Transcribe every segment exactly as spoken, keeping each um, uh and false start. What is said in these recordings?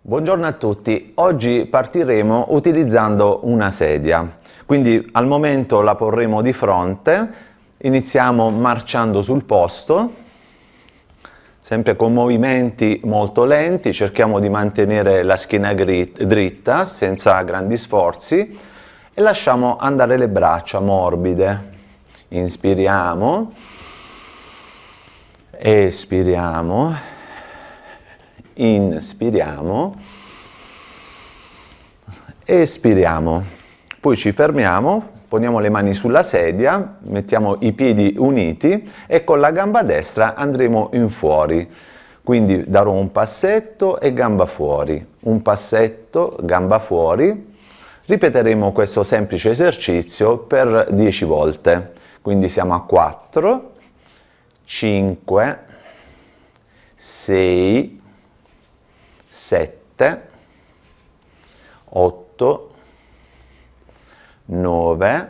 Buongiorno a tutti, oggi partiremo utilizzando una sedia, quindi al momento la porremo di fronte, iniziamo marciando sul posto, sempre con movimenti molto lenti, cerchiamo di mantenere la schiena dritta senza grandi sforzi e lasciamo andare le braccia morbide, inspiriamo, espiriamo, inspiriamo, espiriamo, poi ci fermiamo, poniamo le mani sulla sedia, mettiamo i piedi uniti e con la gamba destra andremo in fuori, quindi darò un passetto e gamba fuori, un passetto, gamba fuori, ripeteremo questo semplice esercizio per dieci volte, quindi siamo a quattro, cinque, sei, sette, otto, nove,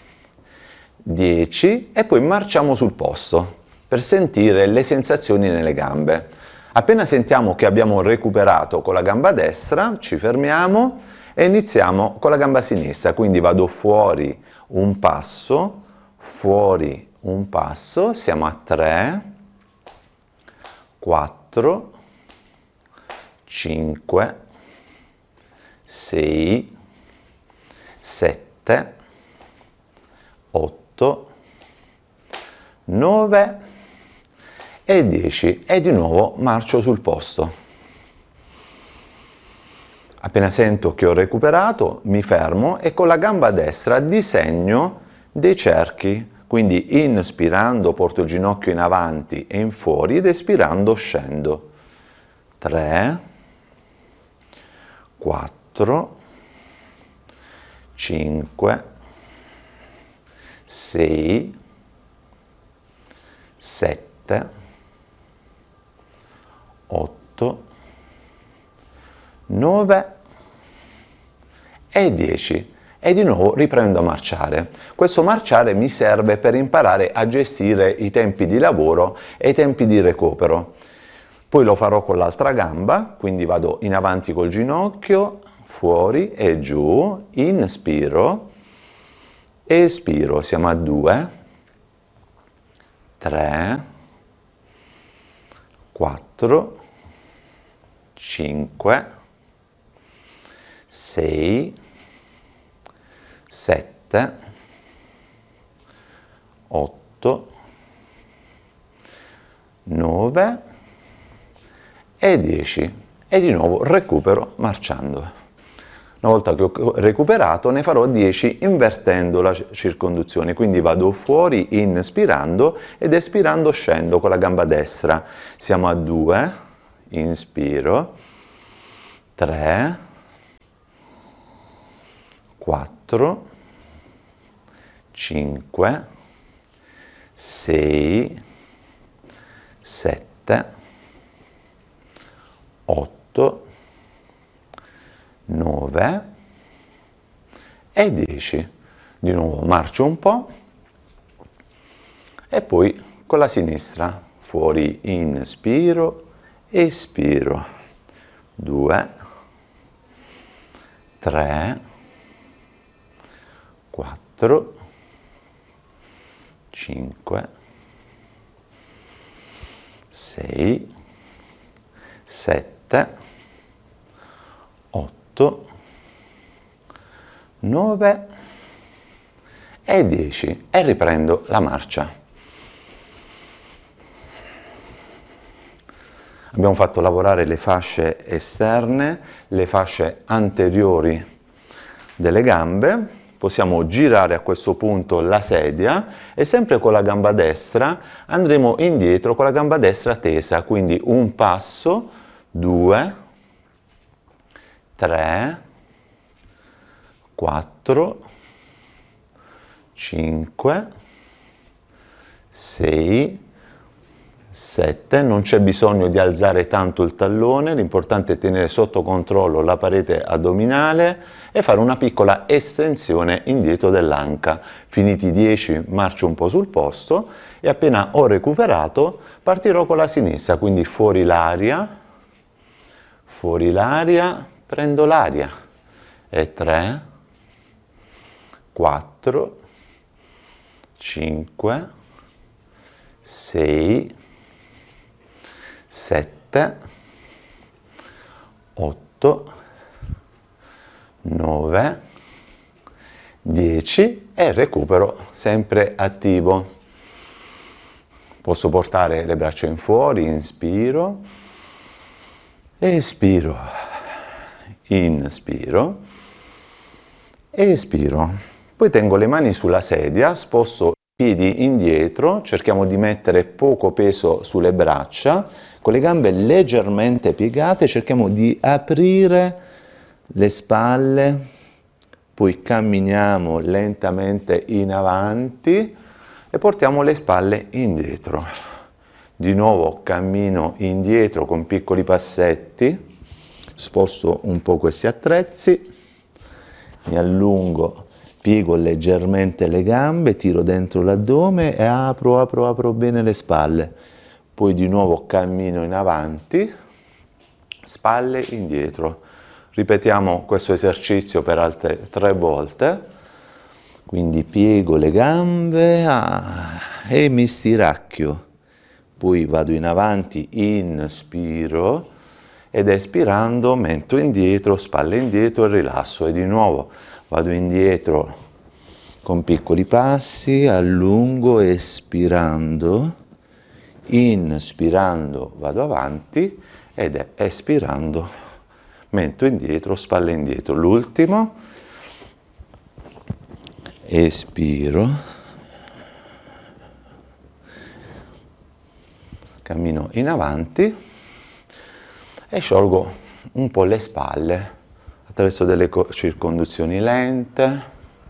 dieci e poi marciamo sul posto per sentire le sensazioni nelle gambe. Appena sentiamo che abbiamo recuperato con la gamba destra, ci fermiamo e iniziamo con la gamba sinistra, quindi vado fuori un passo, fuori un passo, siamo a tre, quattro, cinque, sei, sette, otto, nove e dieci e di nuovo marcio sul posto. Appena sento che ho recuperato mi fermo e con la gamba destra disegno dei cerchi, quindi inspirando porto il ginocchio in avanti e in fuori ed espirando scendo. tre, quattro, cinque, sei, sette, otto, nove e dieci e di nuovo riprendo a marciare. Questo marciare mi serve per imparare a gestire i tempi di lavoro e i tempi di recupero. Poi lo farò con l'altra gamba, quindi vado in avanti col ginocchio, fuori e giù, inspiro, espiro, siamo a due, tre, quattro, cinque, sei, sette, otto, nove e dieci e di nuovo recupero marciando. Una volta che ho recuperato ne farò dieci invertendo la circonduzione, quindi vado fuori inspirando ed espirando scendo con la gamba destra. Siamo a due, inspiro, tre, quattro, cinque, sei, sette, otto, nove e dieci. Di nuovo marcio un po' e poi con la sinistra fuori inspiro, espiro, due, tre, quattro, cinque, sei, sette, otto, nove e dieci e riprendo la marcia. Abbiamo fatto lavorare le fasce esterne, le fasce anteriori delle gambe. Possiamo girare a questo punto la sedia e sempre con la gamba destra andremo indietro con la gamba destra tesa, quindi un passo, due, tre, quattro, cinque, sei, sette, non c'è bisogno di alzare tanto il tallone, l'importante è tenere sotto controllo la parete addominale e fare una piccola estensione indietro dell'anca. Finiti i dieci marcio un po' sul posto e appena ho recuperato partirò con la sinistra, quindi fuori l'aria, fuori l'aria, prendo l'aria, e tre, quattro, cinque, sei, sette, otto, nove, dieci e recupero sempre attivo. Posso portare le braccia in fuori, inspiro, espiro, inspiro, espiro. Poi tengo le mani sulla sedia, sposto i piedi indietro, cerchiamo di mettere poco peso sulle braccia, con le gambe leggermente piegate cerchiamo di aprire le spalle, poi camminiamo lentamente in avanti e portiamo le spalle indietro. Di nuovo cammino indietro con piccoli passetti, sposto un po' questi attrezzi, mi allungo, piego leggermente le gambe, tiro dentro l'addome e apro, apro, apro bene le spalle. Poi di nuovo cammino in avanti, spalle indietro. Ripetiamo questo esercizio per altre tre volte. Quindi piego le gambe ah, e mi stiracchio. Poi vado in avanti, inspiro ed espirando metto indietro, spalle indietro e rilasso. E di nuovo vado indietro con piccoli passi, allungo, espirando, inspirando vado avanti ed è espirando, metto indietro, spalle indietro. L'ultimo, espiro, cammino in avanti e sciolgo un po' le spalle attraverso delle circonduzioni lente.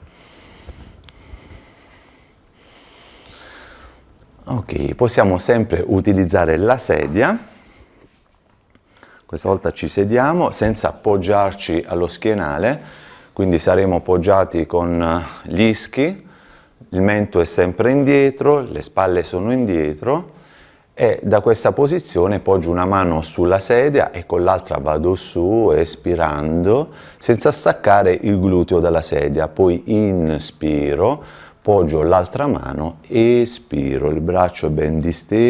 Ok, possiamo sempre utilizzare la sedia. Questa volta ci sediamo senza appoggiarci allo schienale, quindi saremo poggiati con gli ischi, il mento è sempre indietro, le spalle sono indietro e da questa posizione poggio una mano sulla sedia e con l'altra vado su espirando senza staccare il gluteo dalla sedia, poi inspiro, poggio l'altra mano, espiro, il braccio è ben disteso.